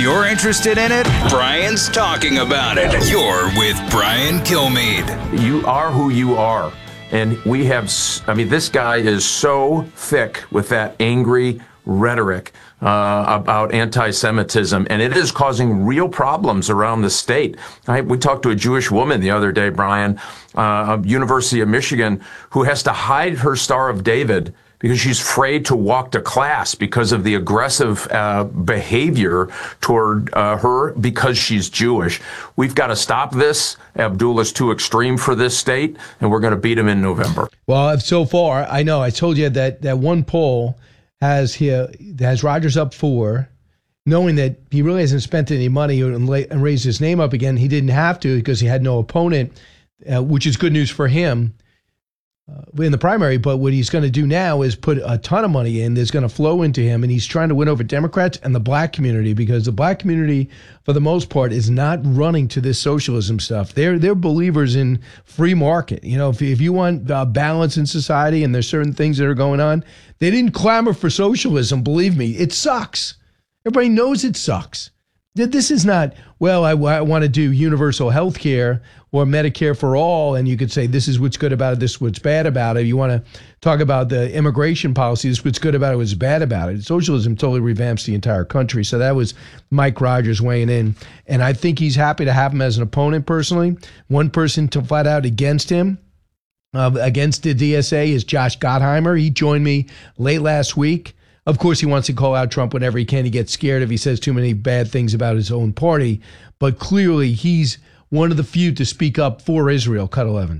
you're interested in it, Brian's talking about it. You're with Brian Kilmeade. You are who you are. And we have, this guy is so thick with that angry rhetoric about anti-Semitism, and it is causing real problems around the state. We talked to a Jewish woman the other day, Brian, University of Michigan, who has to hide her Star of David because she's afraid to walk to class because of the aggressive behavior toward her because she's Jewish. We've got to stop this. Abdullah's too extreme for this state, and we're going to beat him in November. Well, so far, I know, I told you that one poll has Rogers up 4, knowing that he really hasn't spent any money and raised his name up again. He didn't have to because he had no opponent, which is good news for him in the primary. But what he's going to do now is put a ton of money in that's going to flow into him, and he's trying to win over Democrats and the black community, because the black community, for the most part, is not running to this socialism stuff. They're believers in free market. You know, if you want balance in society and there's certain things that are going on, they didn't clamor for socialism. Believe me, it sucks. Everybody knows it sucks. This is not, well, I want to do universal health care or Medicare for all, and you could say this is what's good about it, this is what's bad about it. You want to talk about the immigration policy, this is what's good about it, what's bad about it. Socialism totally revamps the entire country. So that was Mike Rogers weighing in, and I think he's happy to have him as an opponent personally. One person to flat out against him, against the DSA, is Josh Gottheimer. He joined me late last week. Of course, he wants to call out Trump whenever he can. He gets scared if he says too many bad things about his own party. But clearly, he's one of the few to speak up for Israel. Cut 11.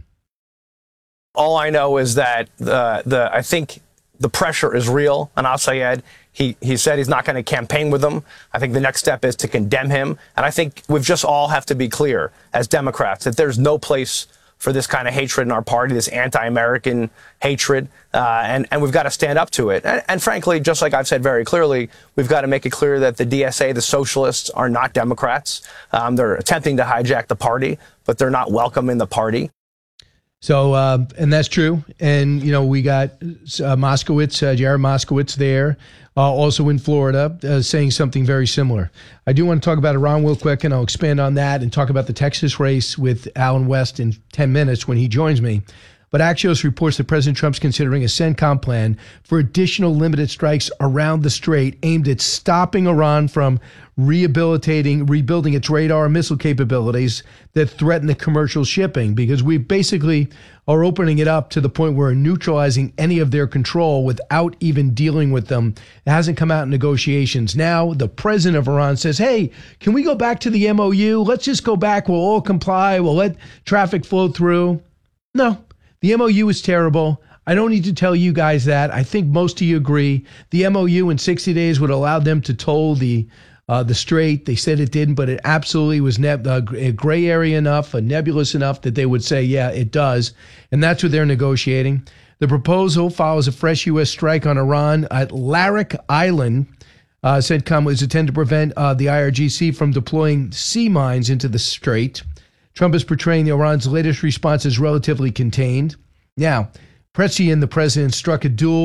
All I know is that I think the pressure is real on al-Sayed. He said he's not going to campaign with them. I think the next step is to condemn him. And I think we've just all have to be clear as Democrats that there's no place for this kind of hatred in our party, this anti-American hatred, and we've got to stand up to it. And frankly, just like I've said very clearly, we've got to make it clear that the DSA, the socialists, are not Democrats. They're attempting to hijack the party, but they're not welcome in the party. So, and that's true. And, you know, we got Moskowitz, Jared Moskowitz there, also in Florida, saying something very similar. I do want to talk about Iran real quick, and I'll expand on that and talk about the Texas race with Alan West in 10 minutes when he joins me. But Axios reports that President Trump's considering a CENTCOM plan for additional limited strikes around the strait aimed at stopping Iran from rebuilding its radar and missile capabilities that threaten the commercial shipping, because we basically are opening it up to the point where we're neutralizing any of their control without even dealing with them. It hasn't come out in negotiations. Now, the president of Iran says, hey, can we go back to the MOU? Let's just go back. We'll all comply. We'll let traffic flow through. No. The MOU is terrible. I don't need to tell you guys that. I think most of you agree. The MOU in 60 days would allow them to toll the strait. They said it didn't, but it absolutely was a gray area enough, nebulous enough that they would say, yeah, it does. And that's what they're negotiating. The proposal follows a fresh U.S. strike on Iran at Larak Island. CENTCOM was intended to prevent the IRGC from deploying sea mines into the strait. Trump is portraying Iran's latest response as relatively contained. Now, Pezeskian, the president, stuck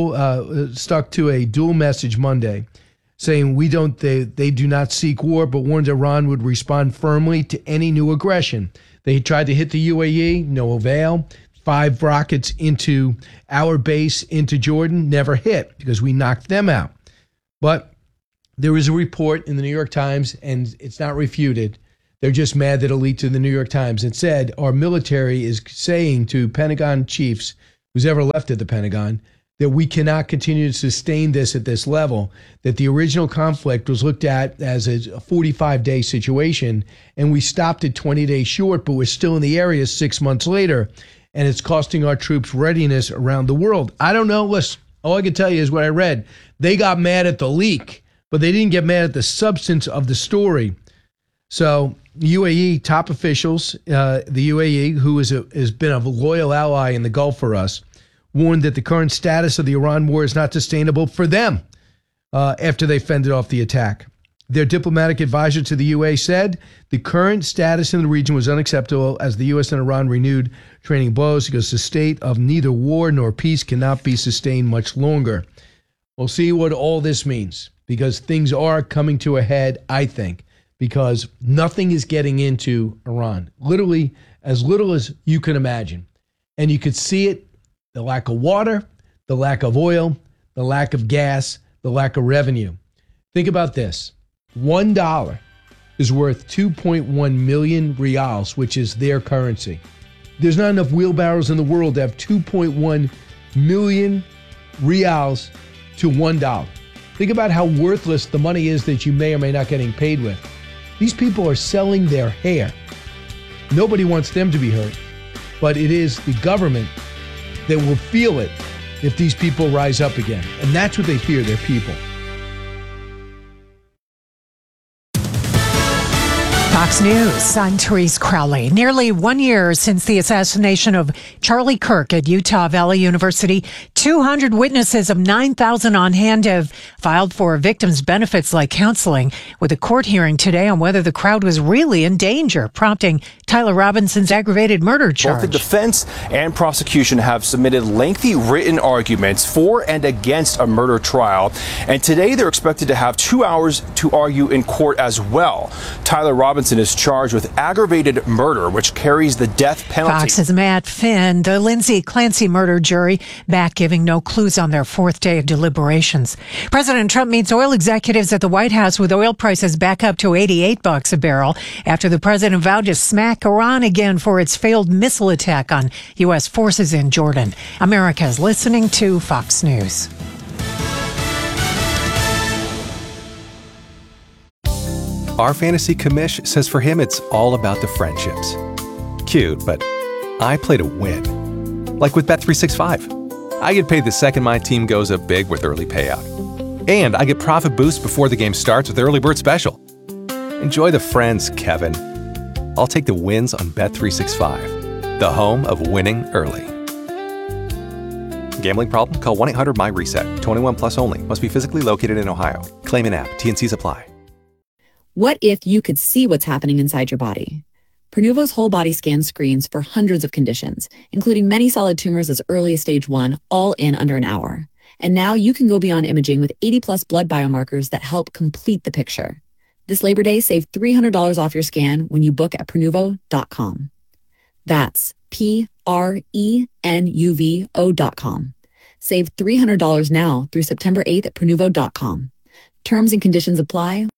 to a dual message Monday, saying they do not seek war, but warned Iran would respond firmly to any new aggression. They tried to hit the UAE, no avail. 5 rockets into our base into Jordan, never hit because we knocked them out. But there was a report in the New York Times, and it's not refuted. They're just mad that it leaked to the New York Times. It said our military is saying to Pentagon chiefs, who's ever left at the Pentagon, that we cannot continue to sustain this at this level, that the original conflict was looked at as a 45-day situation, and we stopped at 20 days short, but we're still in the area 6 months later, and it's costing our troops readiness around the world. I don't know. Listen, all I can tell you is what I read. They got mad at the leak, but they didn't get mad at the substance of the story. So UAE top officials, the UAE, who has been a loyal ally in the Gulf for us, warned that the current status of the Iran war is not sustainable for them after they fended off the attack. Their diplomatic advisor to the UAE said the current status in the region was unacceptable as the U.S. and Iran renewed training blows because the state of neither war nor peace cannot be sustained much longer. We'll see what all this means, because things are coming to a head, I think. because nothing is getting into Iran. Literally, as little as you can imagine. And you could see it, the lack of water, the lack of oil, the lack of gas, the lack of revenue. Think about this. $1 is worth 2.1 million reals, which is their currency. There's not enough wheelbarrows in the world to have 2.1 million reals to $1. Think about how worthless the money is that you may or may not getting paid with. These people are selling their hair. Nobody wants them to be hurt, but it is the government that will feel it if these people rise up again. And that's what they fear, their people. Fox News, I'm Therese Crowley. Nearly 1 year since the assassination of Charlie Kirk at Utah Valley University, 200 witnesses of 9,000 on hand have filed for victims' benefits like counseling, with a court hearing today on whether the crowd was really in danger, prompting Tyler Robinson's aggravated murder charge. Both the defense and prosecution have submitted lengthy written arguments for and against a murder trial, and today they're expected to have 2 hours to argue in court as well. Tyler Robinson is charged with aggravated murder, which carries the death penalty. Fox's Matt Finn, the Lindsay Clancy murder jury, back giving no clues on their fourth day of deliberations. President Trump meets oil executives at the White House with oil prices back up to $88 a barrel after the president vowed to smack Iran again for its failed missile attack on U.S. forces in Jordan. America is listening to Fox News. Our fantasy commish says for him it's all about the friendships. Cute, but I play to win. Like with Bet365. I get paid the second my team goes up big with early payout. And I get profit boost before the game starts with Early Bird Special. Enjoy the friends, Kevin. I'll take the wins on Bet365, the home of winning early. Gambling problem? Call 1-800-MY-RESET. 21 plus only. Must be physically located in Ohio. Claim in app. T&Cs apply. What if you could see what's happening inside your body? Prenuvo's whole body scan screens for hundreds of conditions, including many solid tumors as early as stage 1, all in under an hour. And now you can go beyond imaging with 80-plus blood biomarkers that help complete the picture. This Labor Day, save $300 off your scan when you book at Prenuvo.com. That's Prenuvo.com. Save $300 now through September 8th at Prenuvo.com. Terms and conditions apply.